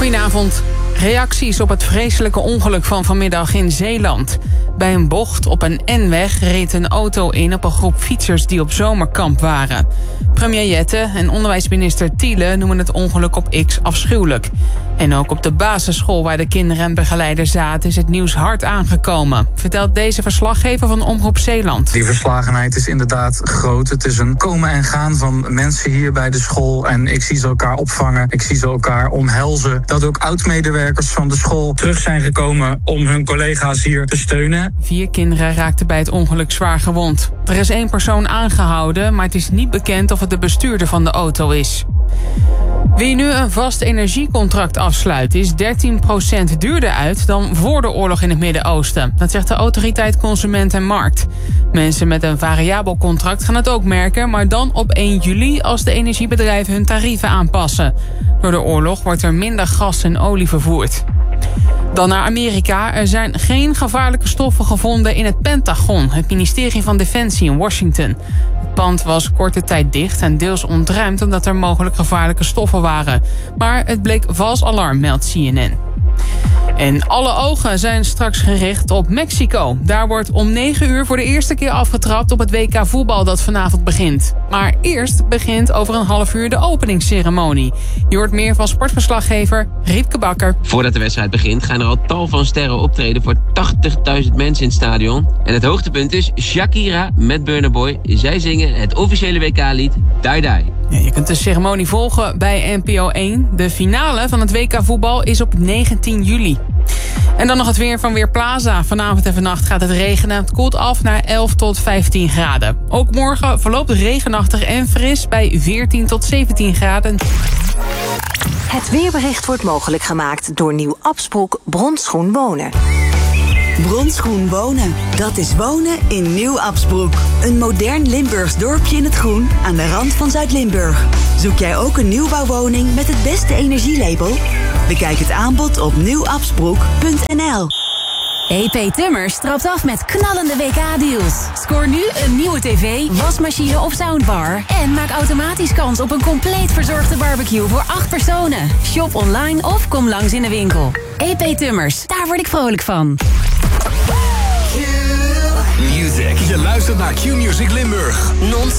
Goedenavond. Reacties op het vreselijke ongeluk van vanmiddag in Zeeland. Bij een bocht op een N-weg reed een auto in op een groep fietsers die op zomerkamp waren. Premier Jette en onderwijsminister Thiele noemen het ongeluk op X afschuwelijk. En ook op de basisschool waar de kinderen en begeleider zaten is het nieuws hard aangekomen, vertelt deze verslaggever van Omroep Zeeland. Die verslagenheid is inderdaad groot. Het is een komen en gaan van mensen hier bij de school. En ik zie ze elkaar opvangen, ik zie ze elkaar omhelzen. Dat ook oud-medewerkers van de school terug zijn gekomen om hun collega's hier te steunen. 4 kinderen raakten bij het ongeluk zwaar gewond. Er is 1 persoon aangehouden, maar het is niet bekend of het de bestuurder van de auto is. Wie nu een vast energiecontract afsluit is 13% duurder uit dan voor de oorlog in het Midden-Oosten. Dat zegt de autoriteit Consument en Markt. Mensen met een variabel contract gaan het ook merken, maar dan op 1 juli als de energiebedrijven hun tarieven aanpassen. Door de oorlog wordt er minder gas en olie vervoerd. Dan naar Amerika. Er zijn geen gevaarlijke stoffen gevonden in het Pentagon, het ministerie van Defensie in Washington. Het pand was korte tijd dicht en deels ontruimd omdat er mogelijk gevaarlijke stoffen waren. Maar het bleek vals alarm, meldt CNN. En alle ogen zijn straks gericht op Mexico. Daar wordt om 9 uur voor de eerste keer afgetrapt op het WK voetbal dat vanavond begint. Maar eerst begint over een half uur de openingsceremonie. Je hoort meer van sportverslaggever Riepke Bakker. Voordat de wedstrijd begint gaan er al tal van sterren optreden voor 80.000 mensen in het stadion. En het hoogtepunt is Shakira met Burna Boy. Zij zingen het officiële WK-lied Die Die. Ja, je kunt de ceremonie volgen bij NPO 1. De finale van het WK voetbal is op 19 juli. En dan nog het weer van Weerplaza. Vanavond en vannacht gaat het regenen. Het koelt af naar 11 tot 15 graden. Ook morgen verloopt het regenachtig en fris bij 14 tot 17 graden. Het weerbericht wordt mogelijk gemaakt door Nieuw Absbroek Bronschoen Wonen. Bronsgroen Wonen. Dat is wonen in Nieuw Absbroek. Een modern Limburgs dorpje in het groen aan de rand van Zuid-Limburg. Zoek jij ook een nieuwbouwwoning met het beste energielabel? Bekijk het aanbod op nieuwabsbroek.nl. EP Tummers trapt af met knallende WK-deals. Scoor nu een nieuwe tv, wasmachine of soundbar. En maak automatisch kans op een compleet verzorgde barbecue voor 8 personen. Shop online of kom langs in de winkel. EP Tummers, daar word ik vrolijk van. Music. Je luistert naar Q-Music Limburg. Non-stop.